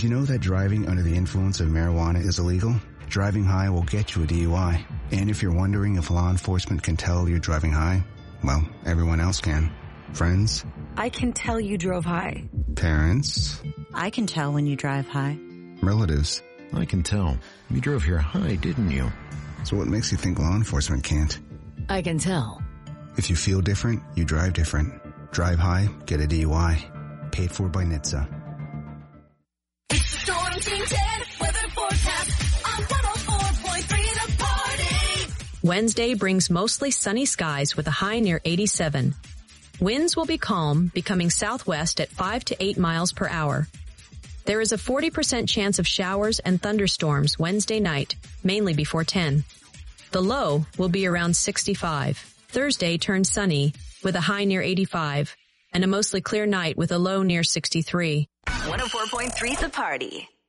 Did you know that driving under the influence of marijuana is illegal? Driving high will get you a DUI. And if you're wondering if law enforcement can tell you're driving high, well, everyone else can. Friends? I can tell you drove high. Parents? I can tell when you drive high. Relatives? I can tell. You drove here high, didn't you? So what makes you think law enforcement can't? I can tell. If you feel different, you drive different. Drive high, get a DUI. Paid for by NHTSA. Storm Team 10 weather forecast on 104.3 The Party. Wednesday brings mostly sunny skies with a high near 87. Winds will be calm, becoming southwest at 5 to 8 miles per hour. There is a 40% chance of showers and thunderstorms Wednesday night, mainly before 10. The low will be around 65. Thursday turns sunny with a high near 85 and a mostly clear night with a low near 63. 104.3 The Party.